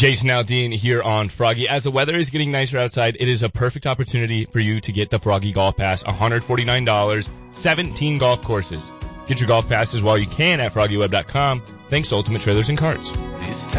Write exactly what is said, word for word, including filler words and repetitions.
Jason Aldean here on Froggy. As the weather is getting nicer outside, it is a perfect opportunity for you to get the Froggy Golf Pass. one hundred forty-nine dollars, seventeen golf courses. Get your golf passes while you can at froggy web dot com. Thanks to Ultimate Trailers and Carts.